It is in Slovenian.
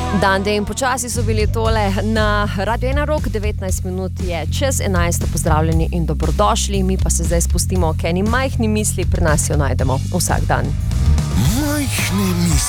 Dande in počasi so bili tole na Radio 1 Rock, 19 minut je čez 11, pozdravljeni in dobrodošli, mi pa se zdaj spustimo k eni majhni misli, pri nas jo najdemo vsak dan. Majhne misli.